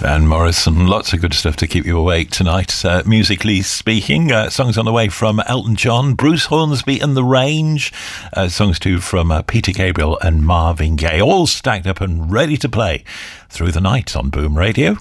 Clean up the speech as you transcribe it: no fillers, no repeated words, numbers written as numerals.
Van Morrison, lots of good stuff to keep you awake tonight. Musically speaking, songs on the way from Elton John, Bruce Hornsby and The Range, songs too from Peter Gabriel and Marvin Gaye, all stacked up and ready to play through the night on Boom Radio.